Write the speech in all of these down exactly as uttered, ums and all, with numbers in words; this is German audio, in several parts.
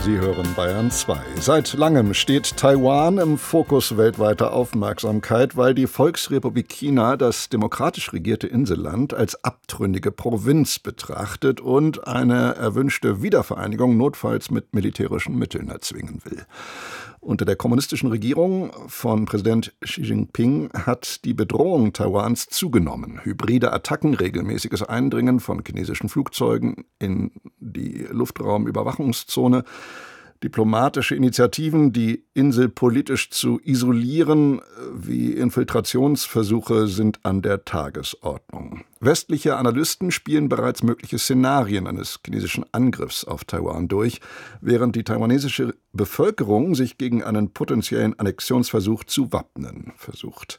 Sie hören Bayern zwei. Seit langem steht Taiwan im Fokus weltweiter Aufmerksamkeit, weil die Volksrepublik China das demokratisch regierte Inselland als abtrünnige Provinz betrachtet und eine erwünschte Wiedervereinigung notfalls mit militärischen Mitteln erzwingen will. Unter der kommunistischen Regierung von Präsident Xi Jinping hat die Bedrohung Taiwans zugenommen. Hybride Attacken, regelmäßiges Eindringen von chinesischen Flugzeugen in die Luftraumüberwachungszone, diplomatische Initiativen, die Insel politisch zu isolieren, wie Infiltrationsversuche sind an der Tagesordnung. Westliche Analysten spielen bereits mögliche Szenarien eines chinesischen Angriffs auf Taiwan durch, während die taiwanesische Bevölkerung sich gegen einen potenziellen Annexionsversuch zu wappnen versucht.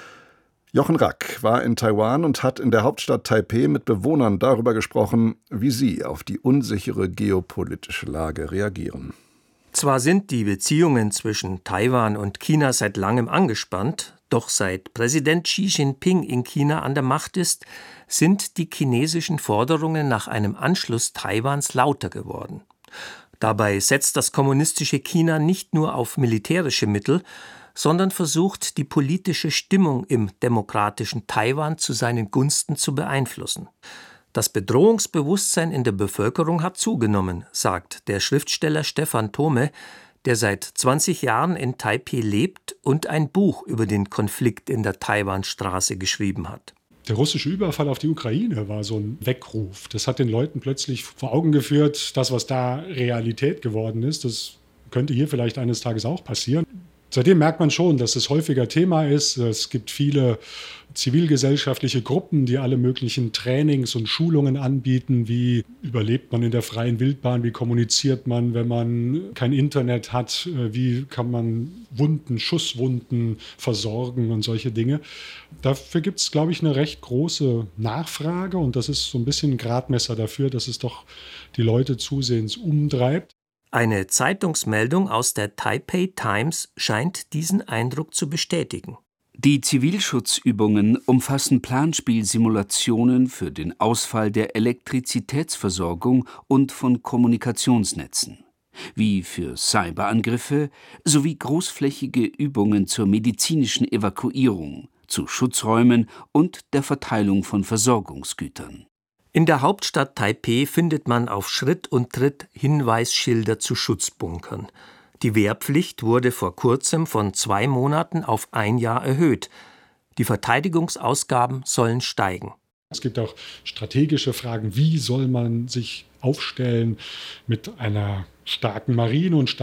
Jochen Rack war in Taiwan und hat in der Hauptstadt Taipeh mit Bewohnern darüber gesprochen, wie sie auf die unsichere geopolitische Lage reagieren. Zwar sind die Beziehungen zwischen Taiwan und China seit langem angespannt, doch seit Präsident Xi Jinping in China an der Macht ist, sind die chinesischen Forderungen nach einem Anschluss Taiwans lauter geworden. Dabei setzt das kommunistische China nicht nur auf militärische Mittel, sondern versucht, die politische Stimmung im demokratischen Taiwan zu seinen Gunsten zu beeinflussen. Das Bedrohungsbewusstsein in der Bevölkerung hat zugenommen, sagt der Schriftsteller Stefan Thome, der seit zwanzig Jahren in Taipeh lebt und ein Buch über den Konflikt in der Taiwanstraße geschrieben hat. Der russische Überfall auf die Ukraine war so ein Weckruf. Das hat den Leuten plötzlich vor Augen geführt, das, was da Realität geworden ist, das könnte hier vielleicht eines Tages auch passieren. Seitdem merkt man schon, dass es häufiger Thema ist. Es gibt viele zivilgesellschaftliche Gruppen, die alle möglichen Trainings und Schulungen anbieten. Wie überlebt man in der freien Wildbahn? Wie kommuniziert man, wenn man kein Internet hat? Wie kann man Wunden, Schusswunden versorgen und solche Dinge? Dafür gibt es, glaube ich, eine recht große Nachfrage. Und das ist so ein bisschen ein Gradmesser dafür, dass es doch die Leute zusehends umtreibt. Eine Zeitungsmeldung aus der Taipei Times scheint diesen Eindruck zu bestätigen. Die Zivilschutzübungen umfassen Planspielsimulationen für den Ausfall der Elektrizitätsversorgung und von Kommunikationsnetzen, wie für Cyberangriffe sowie großflächige Übungen zur medizinischen Evakuierung, zu Schutzräumen und der Verteilung von Versorgungsgütern. In der Hauptstadt Taipeh findet man auf Schritt und Tritt Hinweisschilder zu Schutzbunkern. Die Wehrpflicht wurde vor kurzem von zwei Monaten auf ein Jahr erhöht. Die Verteidigungsausgaben sollen steigen. Es gibt auch strategische Fragen, wie soll man sich aufstellen mit einer starken Marine und starken